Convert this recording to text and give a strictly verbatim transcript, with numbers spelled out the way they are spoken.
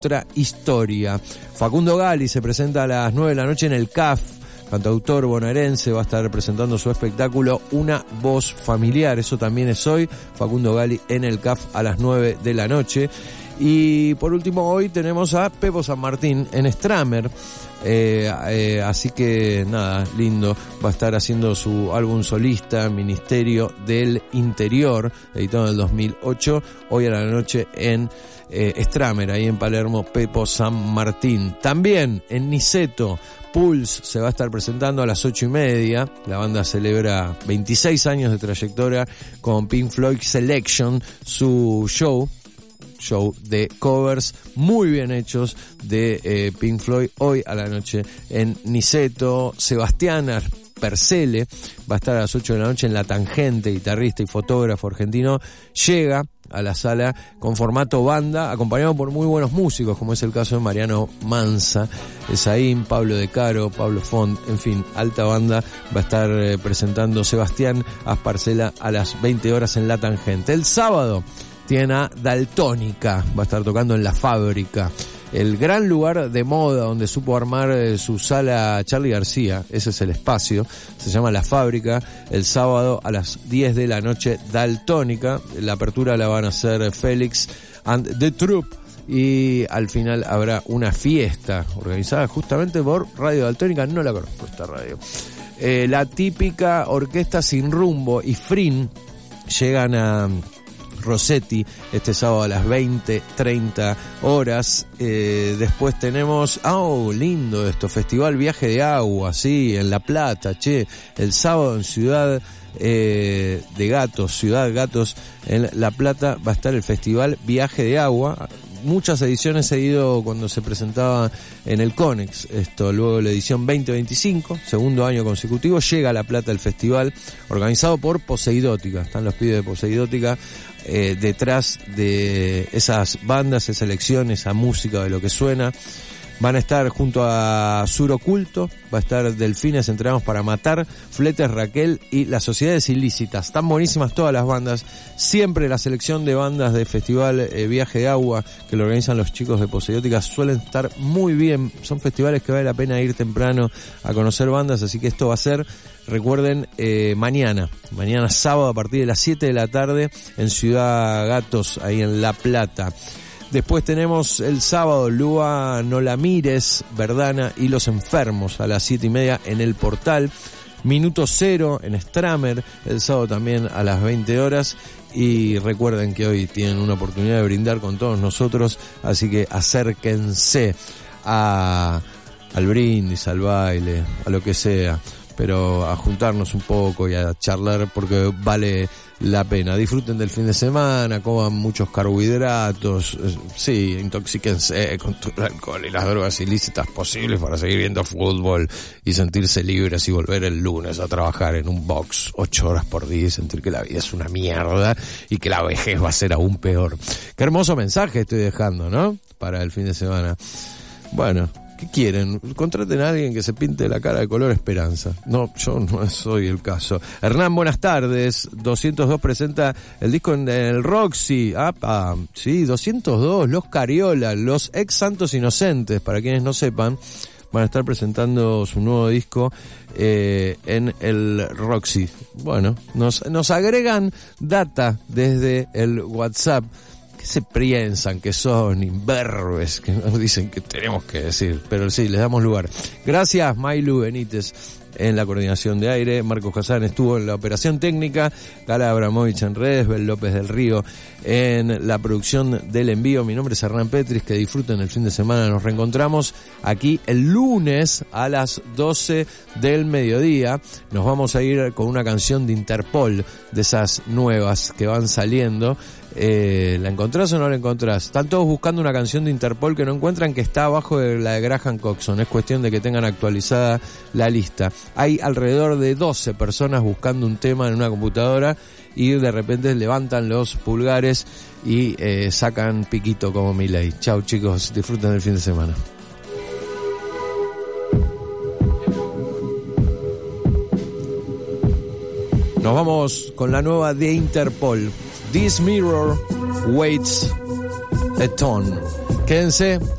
otra historia. Facundo Gali se presenta a las nueve de la noche en el C A F. Cantautor bonaerense va a estar presentando su espectáculo Una Voz Familiar. Eso también es hoy. Facundo Gali en el C A F a las nueve de la noche. Y por último hoy tenemos a Pepo San Martín en Stramer. Eh, eh, así que nada, lindo. Va a estar haciendo su álbum solista, Ministerio del Interior, editado en el dos mil ocho. Hoy a la noche en eh, Stramer, ahí en Palermo, Pepo San Martín. También en Niceto, Pulse se va a estar presentando a las ocho y media. La banda celebra veintiséis años de trayectoria con Pink Floyd Selection, su show. show de covers muy bien hechos de eh, Pink Floyd hoy a la noche en Niceto. Sebastián Percele va a estar a las ocho de la noche en La Tangente, guitarrista y fotógrafo argentino. Llega a la sala con formato banda, acompañado por muy buenos músicos, como es el caso de Mariano Manza, Esaín, Pablo De Caro, Pablo Font, en fin, alta banda. Va a estar eh, presentando Sebastián Asparcela a las veinte horas en La Tangente. El sábado tiene a Daltónica, va a estar tocando en La Fábrica, el gran lugar de moda donde supo armar eh, su sala Charly García. Ese es el espacio, se llama La Fábrica. El sábado a las diez de la noche, Daltónica. La apertura la van a hacer Félix and the Troupe y al final habrá una fiesta organizada justamente por Radio Daltónica. No la conozco esta radio. Eh, la típica Orquesta Sin Rumbo y Frin llegan a Rossetti este sábado a las veinte treinta horas. Eh, después tenemos, oh, lindo esto, Festival Viaje de Agua, sí, en La Plata, che, el sábado en Ciudad eh, de Gatos, Ciudad Gatos, en La Plata va a estar el Festival Viaje de Agua. Muchas ediciones he ido cuando se presentaba en el Conex, esto, luego la edición veinte veinticinco, segundo año consecutivo, llega a La Plata el festival, organizado por Poseidótica. Están los pibes de Poseidótica eh, detrás de esas bandas, esa elección, esa música de lo que suena. Van a estar junto a Sur Oculto, va a estar Delfines Entrenados para Matar, Fletes Raquel y Las Sociedades Ilícitas. Están buenísimas todas las bandas. Siempre la selección de bandas de Festival eh, Viaje de Agua que lo organizan los chicos de Poseidótica suelen estar muy bien. Son festivales que vale la pena ir temprano a conocer bandas, así que esto va a ser, recuerden, eh, mañana, mañana sábado a partir de las siete de la tarde en Ciudad Gatos, ahí en La Plata. Después tenemos el sábado Lua No La Mires, Verdana y Los Enfermos a las siete y media en el Portal. Minuto Cero en Stramer, el sábado también a las veinte horas. Y recuerden que hoy tienen una oportunidad de brindar con todos nosotros, así que acérquense a, al brindis, al baile, a lo que sea, pero a juntarnos un poco y a charlar porque vale la pena. Disfruten del fin de semana, coman muchos carbohidratos, sí, intoxíquense con todo el alcohol y las drogas ilícitas posibles para seguir viendo fútbol y sentirse libres y volver el lunes a trabajar en un box ocho horas por día y sentir que la vida es una mierda y que la vejez va a ser aún peor. Qué hermoso mensaje estoy dejando, ¿no? Para el fin de semana. Bueno, ¿qué quieren? Contraten a alguien que se pinte la cara de color esperanza. No, yo no soy el caso. Hernán, buenas tardes. doscientos dos presenta el disco en el Roxy. Ah, sí, doscientos dos, los Cariola, los ex Santos Inocentes, para quienes no sepan, van a estar presentando su nuevo disco eh, en el Roxy. Bueno, nos, nos agregan data desde el WhatsApp. ¿Qué se piensan que son imberbes? Que nos dicen que tenemos que decir. Pero sí, les damos lugar. Gracias, Mailu Benítez en la coordinación de aire. Marcos Hassan estuvo en la operación técnica. Gala Abramovich en redes. Bel López del Río en la producción del envío. Mi nombre es Hernán Petris. Que disfruten el fin de semana. Nos reencontramos aquí el lunes a las doce del mediodía. Nos vamos a ir con una canción de Interpol, de esas nuevas que van saliendo. Eh, ¿La encontrás o no la encontrás? Están todos buscando una canción de Interpol que no encuentran, que está abajo de la de Graham Coxon. Es cuestión de que tengan actualizada la lista. Hay alrededor de doce personas buscando un tema en una computadora y de repente levantan los pulgares y eh, sacan piquito como Milei. Chau, chicos, disfruten del fin de semana. Nos vamos con la nueva de Interpol. This mirror waits a ton. Quédense.